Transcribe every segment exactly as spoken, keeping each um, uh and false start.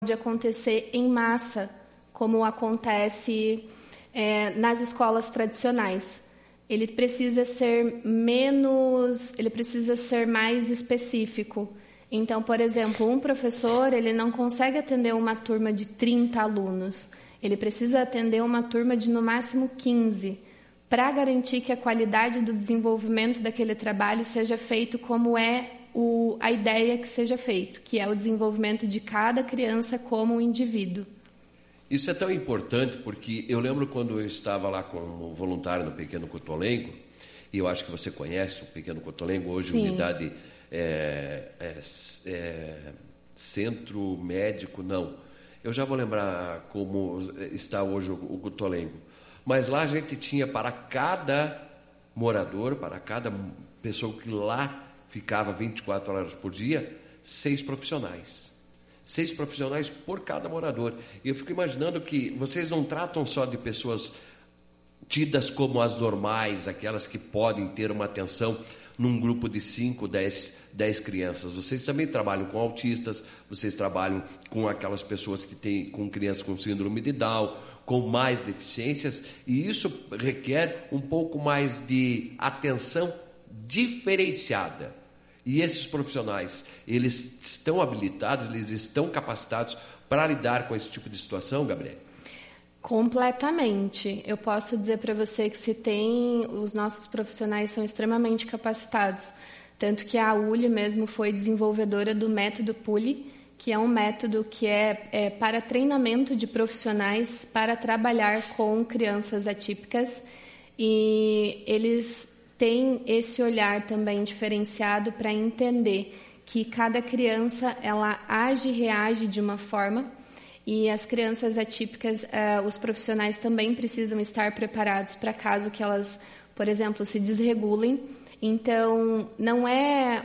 de acontecer em massa, como acontece é, nas escolas tradicionais. Ele precisa ser menos, ele precisa ser mais específico. Então, por exemplo, um professor, ele não consegue atender uma turma de trinta alunos. Ele precisa atender uma turma de, no máximo, quinze, para garantir que a qualidade do desenvolvimento daquele trabalho seja feito como é o, a ideia que seja feito, que é o desenvolvimento de cada criança como um indivíduo. Isso é tão importante porque eu lembro quando eu estava lá como voluntário no Pequeno Cotolengo, e eu acho que você conhece o Pequeno Cotolengo, hoje Sim. unidade é, é, é, centro médico, não. Eu já vou lembrar como está hoje o, o Cotolengo. Mas lá a gente tinha para cada morador, para cada pessoa que lá ficava vinte e quatro horas por dia, seis profissionais. Seis profissionais por cada morador. E eu fico imaginando que vocês não tratam só de pessoas tidas como as normais, aquelas que podem ter uma atenção num grupo de cinco, dez, dez crianças. Vocês também trabalham com autistas, vocês trabalham com aquelas pessoas que têm, com crianças com síndrome de Down, com mais deficiências, e isso requer um pouco mais de atenção diferenciada. E esses profissionais, eles estão habilitados, eles estão capacitados para lidar com esse tipo de situação, Gabriele? Completamente. Eu posso dizer para você que se tem, os nossos profissionais são extremamente capacitados. Tanto que a U L I mesmo foi desenvolvedora do método P U L I, que é um método que é, é para treinamento de profissionais para trabalhar com crianças atípicas. E eles tem esse olhar também diferenciado para entender que cada criança ela age e reage de uma forma, e as crianças atípicas, uh, os profissionais também precisam estar preparados para caso que elas, por exemplo, se desregulem. Então, não é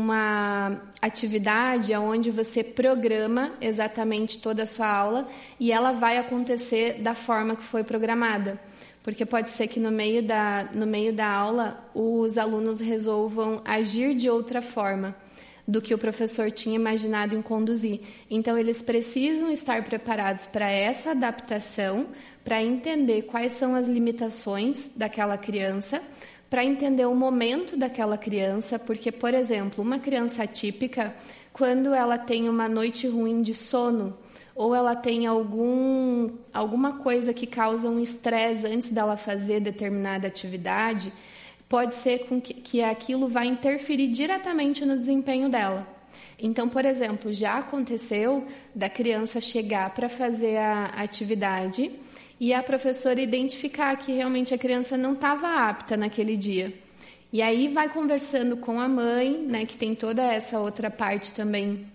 uma atividade onde você programa exatamente toda a sua aula e ela vai acontecer da forma que foi programada. Porque pode ser que no meio da, no meio da aula os alunos resolvam agir de outra forma do que o professor tinha imaginado em conduzir. Então, eles precisam estar preparados para essa adaptação, para entender quais são as limitações daquela criança, para entender o momento daquela criança, porque, por exemplo, uma criança atípica, quando ela tem uma noite ruim de sono, ou ela tem algum, alguma coisa que causa um estresse antes dela fazer determinada atividade, pode ser com que, que aquilo vai interferir diretamente no desempenho dela. Então, por exemplo, já aconteceu da criança chegar para fazer a atividade e a professora identificar que realmente a criança não estava apta naquele dia. E aí vai conversando com a mãe, né, que tem toda essa outra parte também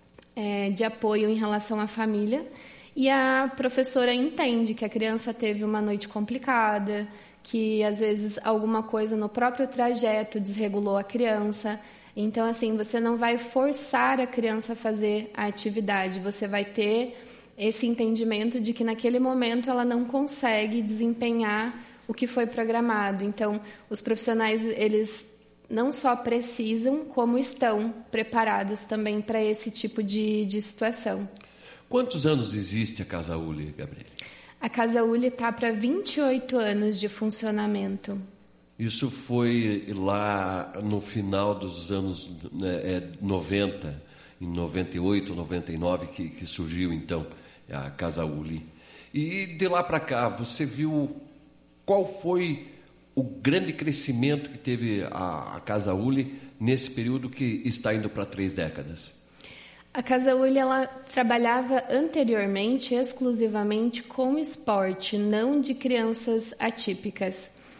É, de apoio em relação à família, e a professora entende que a criança teve uma noite complicada, que às vezes alguma coisa no próprio trajeto desregulou a criança. Então, assim, você não vai forçar a criança a fazer a atividade, você vai ter esse entendimento de que naquele momento ela não consegue desempenhar o que foi programado. Então, os profissionais, eles não só precisam, como estão preparados também para esse tipo de, de situação. Quantos anos existe a Casa U L I, Gabriele? A Casa U L I está para vinte e oito anos de funcionamento. Isso foi lá no final dos anos né, noventa, em noventa e oito, noventa e nove, que, que surgiu, então, a Casa U L I. E de lá para cá, você viu qual foi o grande crescimento que teve a, a Casa U L I nesse período que está indo para três décadas? A Casa U L I ela trabalhava anteriormente exclusivamente com esporte, não de crianças atípicas.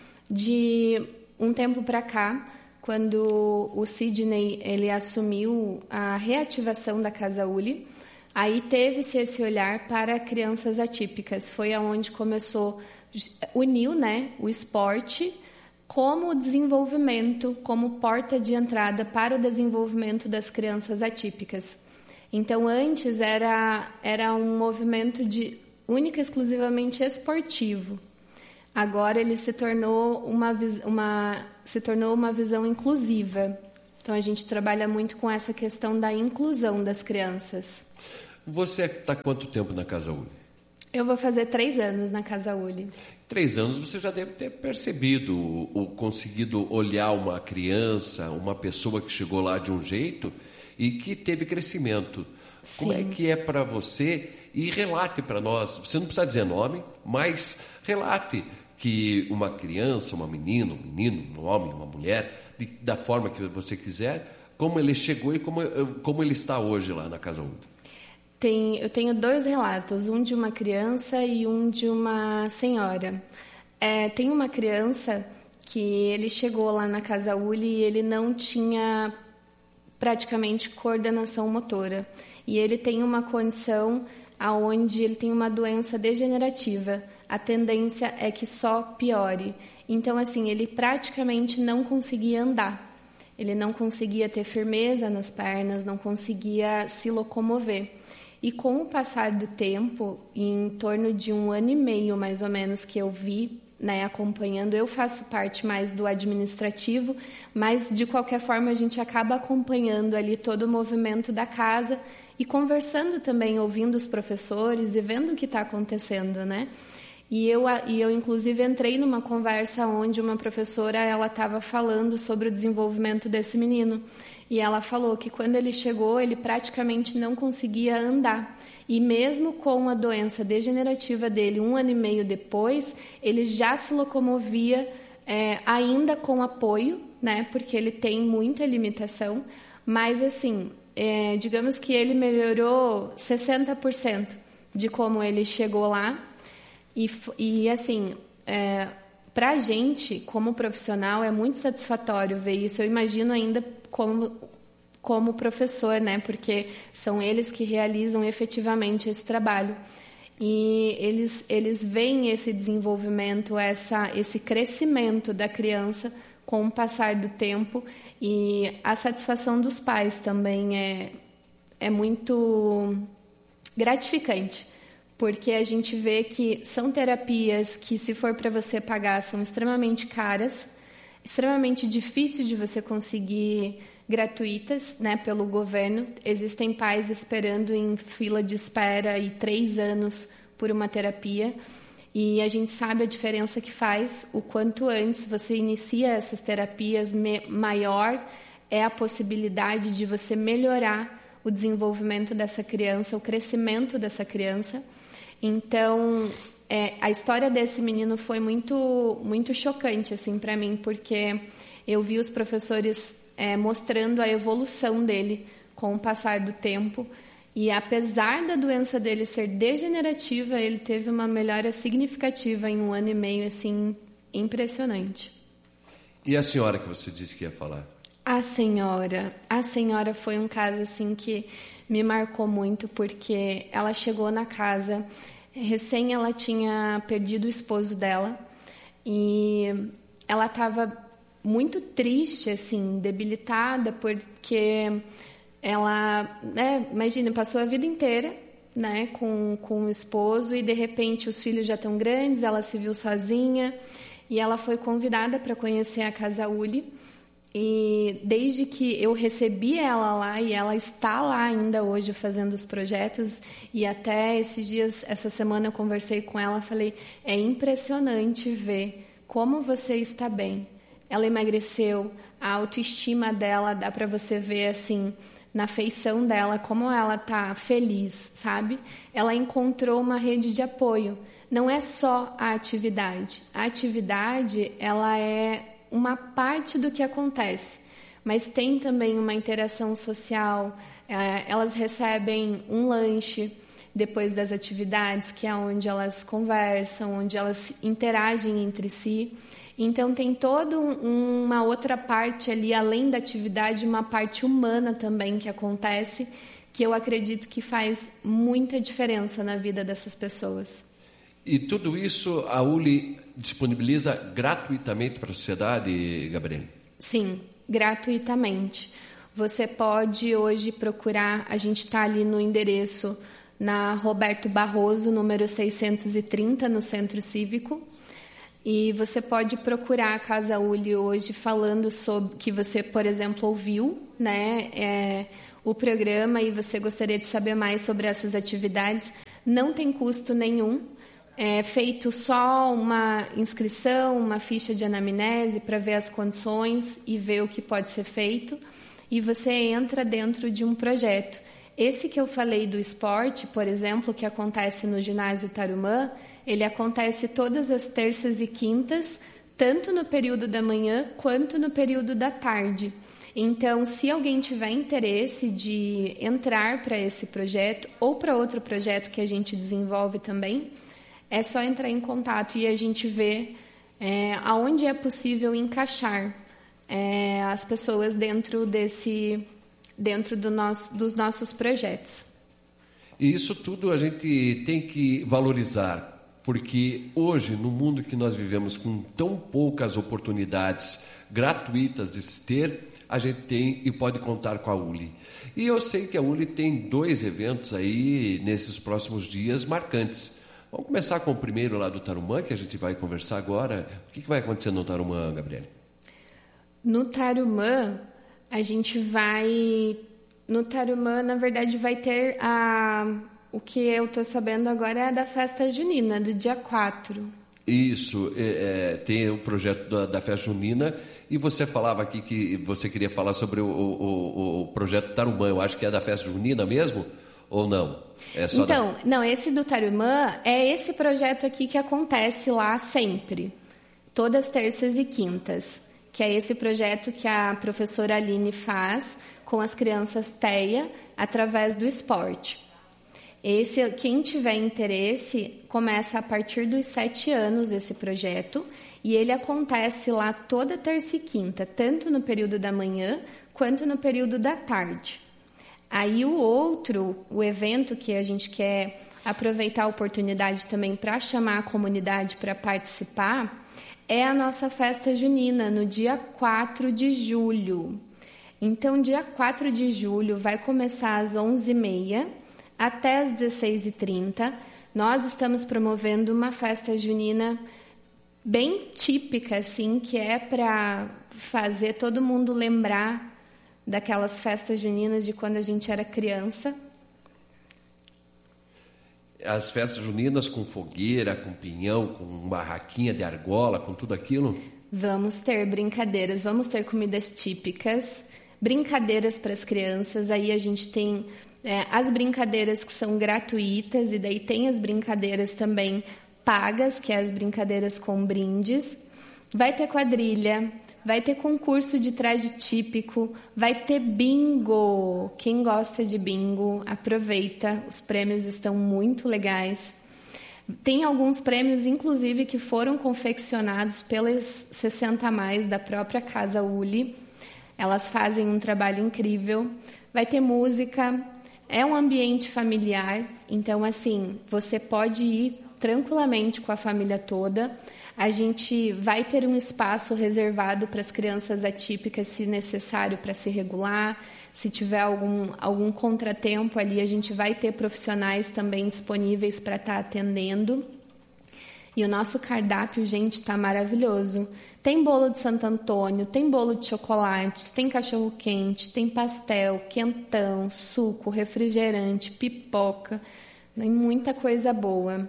De um tempo para cá, quando o Sidney ele assumiu a reativação da Casa U L I, aí teve-se esse olhar para crianças atípicas. Foi aonde começou uniu, né, o esporte como desenvolvimento, como porta de entrada para o desenvolvimento das crianças atípicas. Então, antes era, era um movimento de única e exclusivamente esportivo. Agora ele se tornou uma, uma, se tornou uma visão inclusiva. Então, a gente trabalha muito com essa questão da inclusão das crianças. Você está quanto tempo na Casa Uli? Eu vou fazer três anos na Casa Uli. Três anos você já deve ter percebido, ou conseguido olhar uma criança, uma pessoa que chegou lá de um jeito e que teve crescimento. Sim. Como é que é para você? E relate para nós, você não precisa dizer nome, mas relate que uma criança, uma menina, um menino, um homem, uma mulher, de, da forma que você quiser, como ele chegou e como, como ele está hoje lá na Casa Uli. Tem, eu tenho dois relatos, um de uma criança e um de uma senhora. É, tem uma criança que ele chegou lá na Casa Uli e ele não tinha praticamente coordenação motora. E ele tem uma condição onde ele tem uma doença degenerativa. A tendência é que só piore. Então, assim, ele praticamente não conseguia andar. Ele não conseguia ter firmeza nas pernas, não conseguia se locomover. E com o passar do tempo, em torno de um ano e meio, mais ou menos, que eu vi, né, acompanhando, eu faço parte mais do administrativo, mas, de qualquer forma, a gente acaba acompanhando ali todo o movimento da casa e conversando também, ouvindo os professores e vendo o que está acontecendo, né? E eu, e eu, inclusive, entrei numa conversa onde uma professora ela estava falando sobre o desenvolvimento desse menino. E ela falou que quando ele chegou, ele praticamente não conseguia andar. E mesmo com a doença degenerativa dele, um ano e meio depois, ele já se locomovia é, ainda com apoio, né? Porque ele tem muita limitação. Mas, assim, é, digamos que ele melhorou sessenta por cento de como ele chegou lá. E, e assim, é, para a gente, como profissional, é muito satisfatório ver isso. Eu imagino ainda como, como professor, né? Porque são eles que realizam efetivamente esse trabalho. E eles, eles veem esse desenvolvimento, essa, esse crescimento da criança com o passar do tempo. E a satisfação dos pais também é, é muito gratificante. Porque a gente vê que são terapias que, se for para você pagar, são extremamente caras, extremamente difícil de você conseguir gratuitas, né, pelo governo. Existem pais esperando em fila de espera e três anos por uma terapia. E a gente sabe a diferença que faz. O quanto antes você inicia essas terapias, maior é a possibilidade de você melhorar o desenvolvimento dessa criança, o crescimento dessa criança. Então, é, a história desse menino foi muito, muito chocante assim, para mim, porque eu vi os professores é, mostrando a evolução dele com o passar do tempo. E, apesar da doença dele ser degenerativa, ele teve uma melhora significativa em um ano e meio, assim, impressionante. E a senhora que você disse que ia falar? A senhora, a senhora foi um caso assim que me marcou muito, porque ela chegou na casa, recém ela tinha perdido o esposo dela e ela estava muito triste, assim, debilitada, porque ela, né, imagina, passou a vida inteira, né, com, com o esposo e de repente os filhos já estão grandes, ela se viu sozinha e ela foi convidada para conhecer a Casa Uli. E desde que eu recebi ela lá, e ela está lá ainda hoje fazendo os projetos, e até esses dias, essa semana eu conversei com ela, falei, é impressionante ver como você está bem. Ela emagreceu, a autoestima dela, dá para você ver assim, na feição dela, como ela está feliz, sabe? Ela encontrou uma rede de apoio. Não é só a atividade. A atividade, ela é uma parte do que acontece, mas tem também uma interação social. Elas recebem um lanche depois das atividades, que é onde elas conversam, onde elas interagem entre si. Então tem toda uma outra parte ali, além da atividade, uma parte humana também que acontece, que eu acredito que faz muita diferença na vida dessas pessoas. E tudo isso a Uli disponibiliza gratuitamente para a sociedade, Gabriele? Sim, gratuitamente. Você pode hoje procurar, a gente está ali no endereço na Roberto Barroso, número seiscentos e trinta, no Centro Cívico. E você pode procurar a Casa Uli hoje falando sobre que você, por exemplo, ouviu, né, é, o programa e você gostaria de saber mais sobre essas atividades, não tem custo nenhum. É feito só uma inscrição, uma ficha de anamnese para ver as condições e ver o que pode ser feito. E você entra dentro de um projeto. Esse que eu falei do esporte, por exemplo, que acontece no ginásio Tarumã, ele acontece todas as terças e quintas, tanto no período da manhã quanto no período da tarde. Então, se alguém tiver interesse de entrar para esse projeto ou para outro projeto que a gente desenvolve também, é só entrar em contato e a gente vê é, aonde é possível encaixar é, as pessoas dentro desse, dentro do nosso, dos nossos projetos. E isso tudo a gente tem que valorizar, porque hoje, no mundo que nós vivemos com tão poucas oportunidades gratuitas de se ter, a gente tem e pode contar com a U L I. E eu sei que a U L I tem dois eventos aí nesses próximos dias marcantes. Vamos começar com o primeiro lá do Tarumã, que a gente vai conversar agora. O que vai acontecer no Tarumã, Gabriele? No Tarumã, a gente vai... No Tarumã, na verdade, vai ter a... O que eu estou sabendo agora é a da festa junina, do dia quatro. Isso, é, é, tem o projeto da, da festa junina. E você falava aqui que você queria falar sobre o, o, o projeto Tarumã. Eu acho que é da festa junina mesmo, ou não? É só então, da... não, esse do Tarumã é esse projeto aqui que acontece lá sempre, todas terças e quintas, que é esse projeto que a professora Aline faz com as crianças T E A através do esporte. Esse, quem tiver interesse, começa a partir dos sete anos esse projeto e ele acontece lá toda terça e quinta, tanto no período da manhã quanto no período da tarde. Aí o outro, o evento que a gente quer aproveitar a oportunidade também para chamar a comunidade para participar, é a nossa festa junina, no dia quatro de julho. Então, dia quatro de julho vai começar às onze e meia até às dezesseis e trinta. Nós estamos promovendo uma festa junina bem típica, assim, que é para fazer todo mundo lembrar daquelas festas juninas de quando a gente era criança. As festas juninas com fogueira, com pinhão, com barraquinha de argola, com tudo aquilo? Vamos ter brincadeiras, vamos ter comidas típicas, brincadeiras para as crianças. Aí a gente tem é, as brincadeiras que são gratuitas e daí tem as brincadeiras também pagas, que é as brincadeiras com brindes. Vai ter quadrilha, vai ter concurso de traje típico, vai ter bingo. Quem gosta de bingo, aproveita, os prêmios estão muito legais. Tem alguns prêmios, inclusive, que foram confeccionados pelas sessenta a mais da própria Casa U L I. Elas fazem um trabalho incrível. Vai ter música, é um ambiente familiar, então, assim, você pode ir tranquilamente com a família toda. A gente vai ter um espaço reservado para as crianças atípicas, se necessário, para se regular. Se tiver algum, algum contratempo ali, a gente vai ter profissionais também disponíveis para estar atendendo. E o nosso cardápio, gente, está maravilhoso. Tem bolo de Santo Antônio, tem bolo de chocolate, tem cachorro-quente, tem pastel, quentão, suco, refrigerante, pipoca, tem muita coisa boa.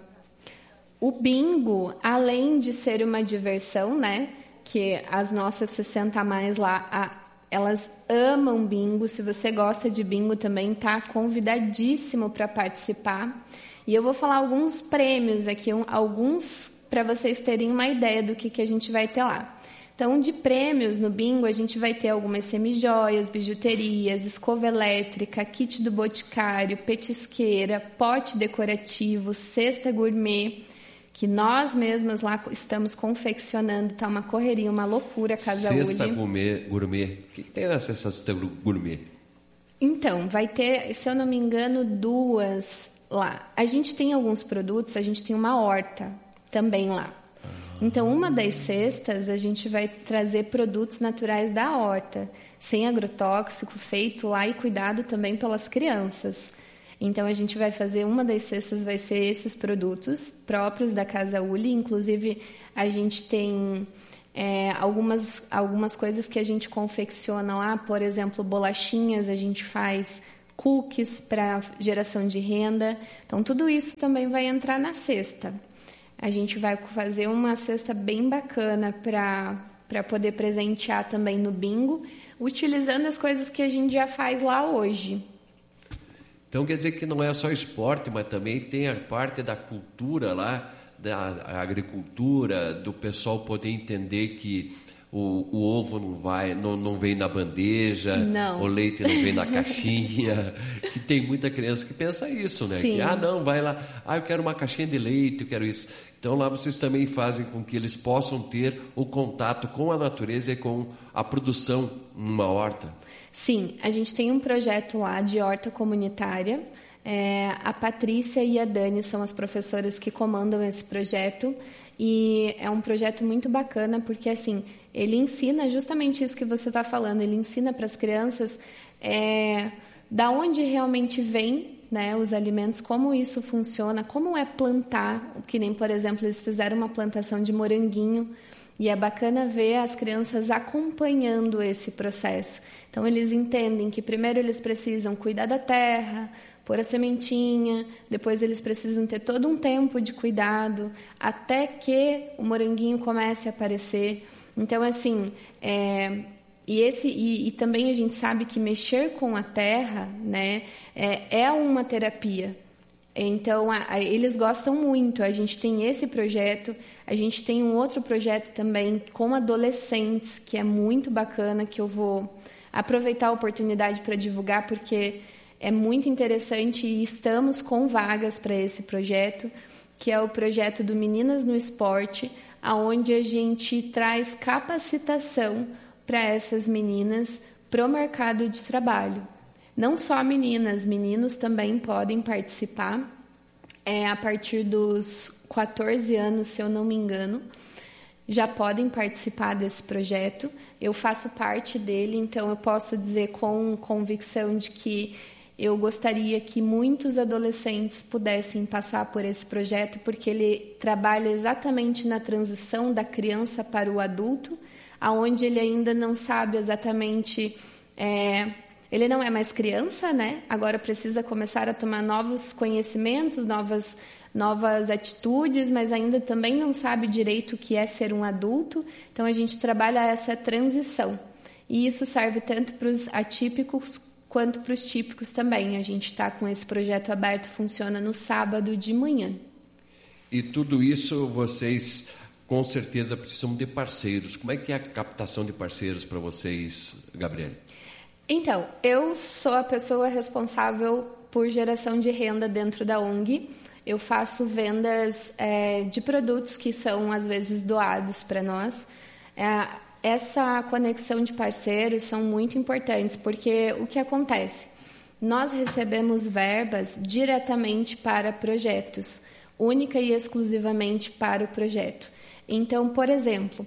O bingo, além de ser uma diversão, né, que as nossas sessenta a mais lá, a, elas amam bingo. Se você gosta de bingo também, tá convidadíssimo para participar. E eu vou falar alguns prêmios aqui, um, alguns para vocês terem uma ideia do que, que a gente vai ter lá. Então, de prêmios no bingo, a gente vai ter algumas semijoias, bijuterias, escova elétrica, kit do Boticário, petisqueira, pote decorativo, cesta gourmet, que nós mesmas lá estamos confeccionando, tá uma correria, uma loucura, Casa U L I. Cesta gourmet, gourmet. O que, que tem nessa cesta gourmet? Então, vai ter, se eu não me engano, duas lá. A gente tem alguns produtos, a gente tem uma horta também lá. Então, uma das cestas, a gente vai trazer produtos naturais da horta, sem agrotóxico, feito lá e cuidado também pelas crianças. Então, a gente vai fazer, uma das cestas vai ser esses produtos próprios da Casa U L I. Inclusive, a gente tem É, algumas, algumas coisas que a gente confecciona lá, por exemplo, bolachinhas, a gente faz cookies para geração de renda. Então, tudo isso também vai entrar na cesta. A gente vai fazer uma cesta bem bacana para para poder presentear também no bingo, utilizando as coisas que a gente já faz lá hoje. Então, quer dizer que não é só esporte, mas também tem a parte da cultura lá, da agricultura, do pessoal poder entender que o, o ovo não vai, não, não vem na bandeja, não. O leite não vem na caixinha, que tem muita criança que pensa isso, né? Sim. Que, ah, não, vai lá, ah, eu quero uma caixinha de leite, eu quero isso. Então lá vocês também fazem com que eles possam ter o contato com a natureza e com a produção numa horta. Sim, a gente tem um projeto lá de horta comunitária. É, a Patrícia e a Dani são as professoras que comandam esse projeto e é um projeto muito bacana porque assim ele ensina justamente isso que você está falando, ele ensina para as crianças é, da onde realmente vem, né, os alimentos, como isso funciona, como é plantar, que nem, por exemplo, eles fizeram uma plantação de moranguinho e é bacana ver as crianças acompanhando esse processo. Então eles entendem que primeiro eles precisam cuidar da terra, pôr a sementinha, depois eles precisam ter todo um tempo de cuidado até que o moranguinho comece a aparecer. Então, assim, é, e, esse, e, e também a gente sabe que mexer com a terra, né, é, é uma terapia. Então, a, a, eles gostam muito. A gente tem esse projeto, a gente tem um outro projeto também com adolescentes, que é muito bacana, que eu vou aproveitar a oportunidade para divulgar, porque é muito interessante e estamos com vagas para esse projeto, que é o projeto do Meninas no Esporte, onde a gente traz capacitação para essas meninas para o mercado de trabalho. Não só meninas, meninos também podem participar. É, a partir dos quatorze anos, se eu não me engano, já podem participar desse projeto. Eu faço parte dele, então eu posso dizer com convicção de que eu gostaria que muitos adolescentes pudessem passar por esse projeto, porque ele trabalha exatamente na transição da criança para o adulto, aonde ele ainda não sabe exatamente... É, ele não é mais criança, né? Agora precisa começar a tomar novos conhecimentos, novas, novas atitudes, mas ainda também não sabe direito o que é ser um adulto. Então, a gente trabalha essa transição. E isso serve tanto para os atípicos quanto para os típicos também. A gente está com esse projeto aberto, funciona no sábado de manhã. E tudo isso vocês, com certeza, precisam de parceiros. Como é que é a captação de parceiros para vocês, Gabriele? Então, eu sou a pessoa responsável por geração de renda dentro da O N G. Eu faço vendas é, de produtos que são, às vezes, doados para nós. É, essa conexão de parceiros são muito importantes, porque o que acontece? Nós recebemos verbas diretamente para projetos, única e exclusivamente para o projeto. Então, por exemplo...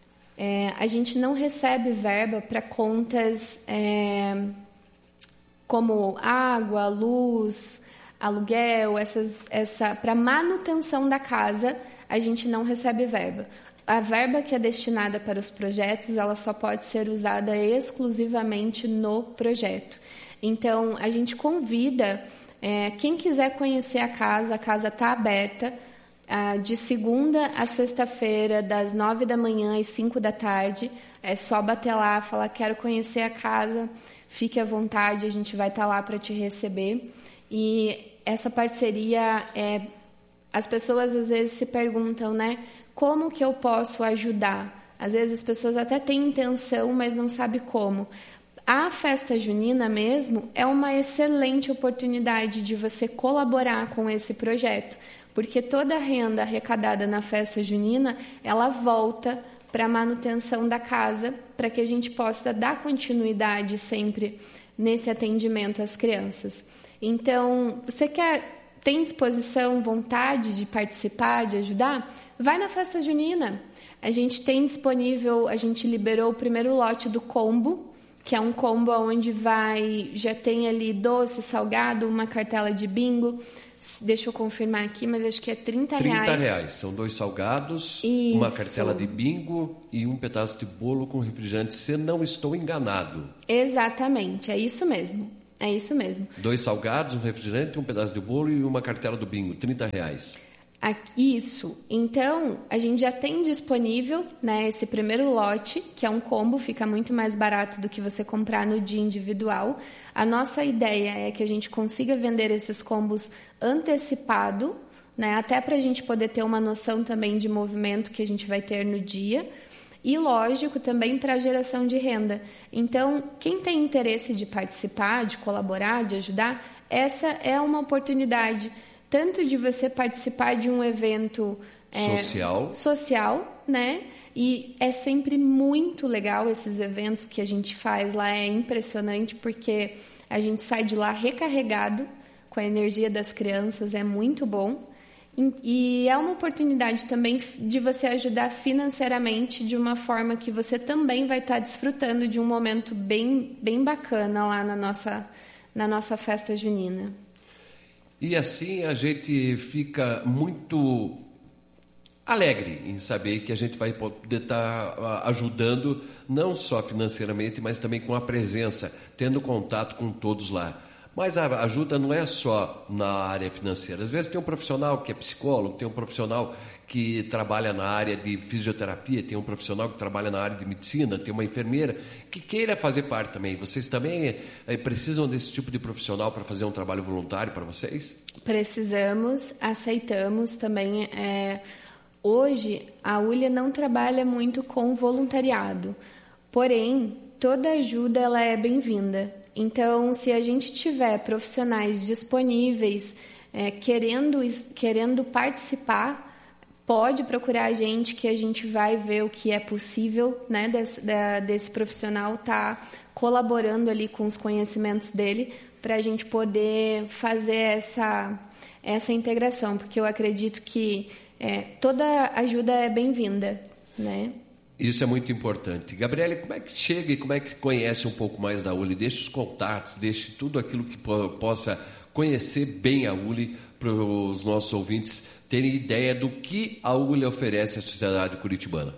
É, a gente não recebe verba para contas é, como água, luz, aluguel, essas, essa, para manutenção da casa, a gente não recebe verba. A verba que é destinada para os projetos, ela só pode ser usada exclusivamente no projeto. Então, a gente convida, é, quem quiser conhecer a casa, a casa está aberta, de segunda a sexta-feira, das nove da manhã às cinco da tarde. É só bater lá, falar, quero conhecer a casa, fique à vontade, a gente vai estar lá para te receber. E essa parceria, é, as pessoas às vezes se perguntam, né, como que eu posso ajudar? Às vezes as pessoas até têm intenção, mas não sabem como. A festa junina mesmo é uma excelente oportunidade de você colaborar com esse projeto, porque toda a renda arrecadada na festa junina, ela volta para a manutenção da casa, para que a gente possa dar continuidade sempre nesse atendimento às crianças. Então, você quer, tem disposição, vontade de participar, de ajudar? Vai na festa junina. A gente tem disponível, a gente liberou o primeiro lote do combo, que é um combo onde vai, já tem ali doce, salgado, uma cartela de bingo. deixa eu confirmar aqui, mas acho que é trinta reais. trinta reais. São dois salgados, Isso. Uma cartela de bingo e um pedaço de bolo com refrigerante, se não estou enganado. Exatamente, é isso mesmo. É isso mesmo. Dois salgados, um refrigerante, um pedaço de bolo e uma cartela do bingo, trinta reais. Isso. Então, a gente já tem disponível, né, esse primeiro lote, que é um combo, fica muito mais barato do que você comprar no dia individual. A nossa ideia é que a gente consiga vender esses combos antecipado, né, até para a gente poder ter uma noção também de movimento que a gente vai ter no dia. E, lógico, também para a geração de renda. Então, quem tem interesse de participar, de colaborar, de ajudar, essa é uma oportunidade tanto de você participar de um evento é, social. social, né? E é sempre muito legal esses eventos que a gente faz lá, é impressionante porque a gente sai de lá recarregado com a energia das crianças, é muito bom. E é uma oportunidade também de você ajudar financeiramente de uma forma que você também vai estar desfrutando de um momento bem, bem bacana lá na nossa, na nossa festa junina. E assim a gente fica muito alegre em saber que a gente vai poder estar ajudando, não só financeiramente, mas também com a presença, tendo contato com todos lá. Mas a ajuda não é só na área financeira. Às vezes tem um profissional que é psicólogo, tem um profissional que trabalha na área de fisioterapia, tem um profissional que trabalha na área de medicina, tem uma enfermeira que queira fazer parte também. Vocês também é, precisam desse tipo de profissional para fazer um trabalho voluntário para vocês? Precisamos, aceitamos também. É, hoje, a U L I não trabalha muito com voluntariado, porém, toda ajuda ela é bem-vinda. Então, se a gente tiver profissionais disponíveis, é, querendo, querendo participar, pode procurar a gente que a gente vai ver o que é possível, né, desse, da, desse profissional estar tá colaborando ali com os conhecimentos dele para a gente poder fazer essa, essa integração, porque eu acredito que é, toda ajuda é bem-vinda, né? Isso é muito importante. Gabriele, como é que chega e como é que conhece um pouco mais da U L I? Deixe os contatos, deixe tudo aquilo que po- possa conhecer bem a U L I para os nossos ouvintes terem ideia do que a U L I oferece à sociedade curitibana.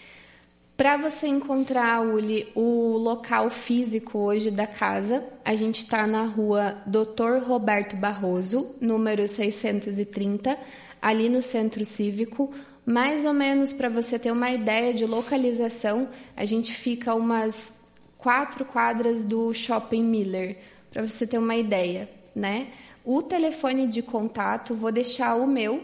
Para você encontrar a U L I, o local físico hoje da casa, a gente está na rua doutor Roberto Barroso, número seiscentos e trinta, ali no Centro Cívico. Mais ou menos para você ter uma ideia de localização, a gente fica umas quatro quadras do Shopping Miller, para você ter uma ideia, né? O telefone de contato, vou deixar o meu,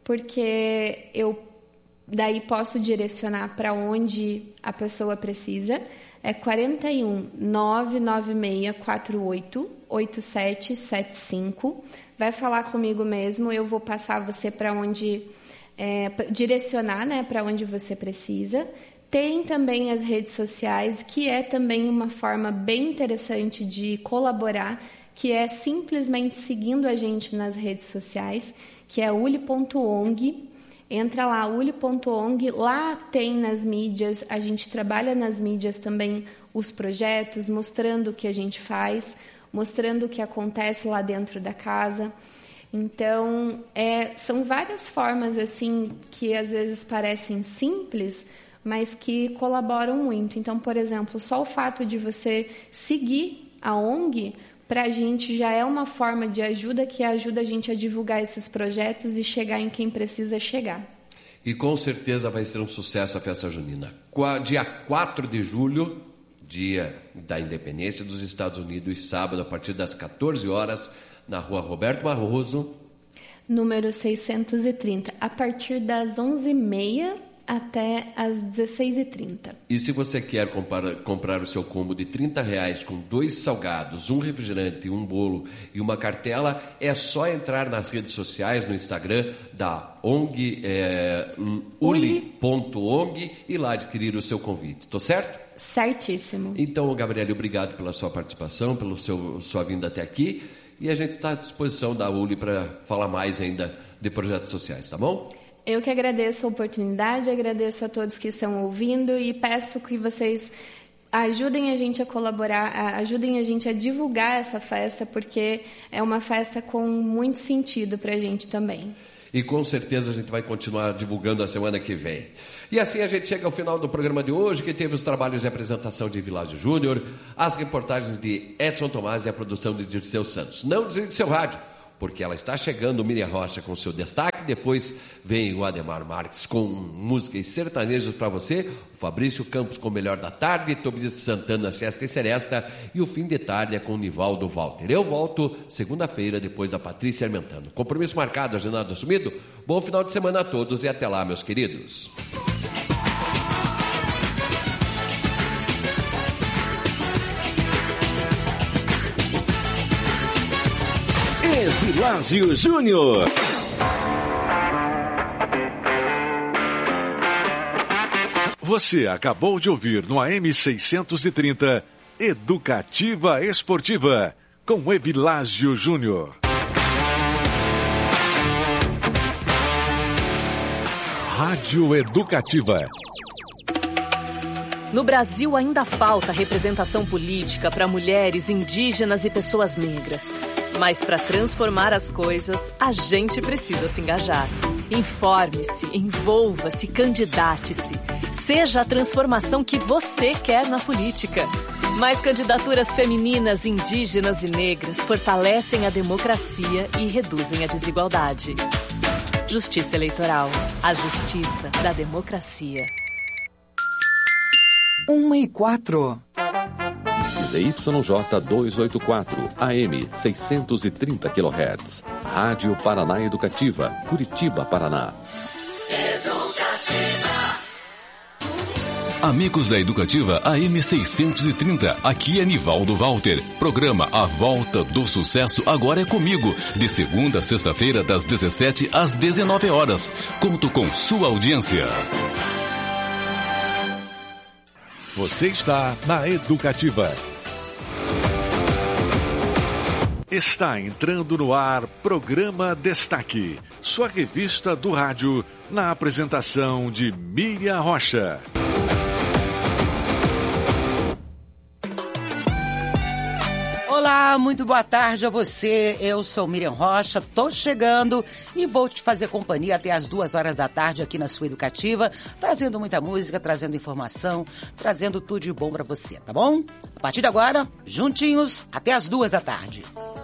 porque eu daí posso direcionar para onde a pessoa precisa. É quarenta e um, nove nove seis quatro oito, oito sete sete cinco. Vai falar comigo mesmo, eu vou passar você para onde... É, direcionar, né, para onde você precisa. Tem também as redes sociais, que é também uma forma bem interessante de colaborar, que é simplesmente seguindo a gente nas redes sociais, que é uli ponto ong. Entra lá, uli ponto ong, lá tem nas mídias, a gente trabalha nas mídias também os projetos, mostrando o que a gente faz, mostrando o que acontece lá dentro da casa. Então, é, são várias formas assim que às vezes parecem simples, mas que colaboram muito. Então, por exemplo, só o fato de você seguir a ONG, para a gente já é uma forma de ajuda que ajuda a gente a divulgar esses projetos e chegar em quem precisa chegar. E com certeza vai ser um sucesso a festa junina. Dia quatro de julho, dia da independência dos Estados Unidos, sábado, a partir das quatorze horas, na rua Roberto Barroso, número seiscentos e trinta, a partir das onze e meia até as dezesseis e trinta. E se você quer comprar, comprar o seu combo de trinta reais com dois salgados, um refrigerante, um bolo e uma cartela, é só entrar nas redes sociais, no Instagram da ONG, é, uli ponto ong, e lá adquirir o seu convite. Tô certo? Certíssimo. Então, Gabriele, obrigado pela sua participação, pela sua vinda até aqui. E a gente está à disposição da U L I para falar mais ainda de projetos sociais, tá bom? Eu que agradeço a oportunidade, agradeço a todos que estão ouvindo e peço que vocês ajudem a gente a colaborar, ajudem a gente a divulgar essa festa, porque é uma festa com muito sentido para a gente também. E com certeza a gente vai continuar divulgando a semana que vem. E assim a gente chega ao final do programa de hoje, que teve os trabalhos de apresentação de Világio Júnior, as reportagens de Edson Tomás e a produção de Dirceu Santos. Não desligue seu rádio, porque ela está chegando, Miriam Rocha com seu destaque, depois vem o Ademar Marques com músicas sertanejas para você, o Fabrício Campos com o Melhor da Tarde, Tobias Santana, Sesta e Seresta, e o fim de tarde é com o Nivaldo Walter. Eu volto segunda-feira, depois da Patrícia Armentano. Compromisso marcado, agendado assumido. Bom final de semana a todos e até lá, meus queridos. Világio Júnior. Você acabou de ouvir no A M seiscentos e trinta Educativa Esportiva com Evilásio Júnior. Rádio Educativa. No Brasil ainda falta representação política para mulheres, indígenas e pessoas negras. Mas para transformar as coisas, a gente precisa se engajar. Informe-se, envolva-se, candidate-se. Seja a transformação que você quer na política. Mais candidaturas femininas, indígenas e negras fortalecem a democracia e reduzem a desigualdade. Justiça Eleitoral. A justiça da democracia. Uma e quatro. Z Y J duzentos e oitenta e quatro, A M seiscentos e trinta quilohertz. Rádio Paraná Educativa, Curitiba, Paraná. Educativa. Amigos da Educativa A M seiscentos e trinta, aqui é Nivaldo Walter. Programa A Volta do Sucesso agora é comigo, de segunda a sexta-feira das dezessete às dezenove horas. Conto com sua audiência. Você está na Educativa. Está entrando no ar Programa Destaque, sua revista do rádio, na apresentação de Miriam Rocha. Olá, muito boa tarde a você. Eu sou Miriam Rocha, tô chegando e vou te fazer companhia até as duas horas da tarde aqui na sua Educativa, trazendo muita música, trazendo informação, trazendo tudo de bom pra você, tá bom? A partir de agora, juntinhos, até as duas da tarde.